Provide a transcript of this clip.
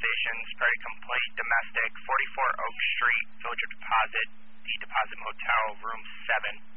locations, Prairie Complete, Domestic, 44 Oak Street, Village of Deposit, The Deposit Motel, Room 7.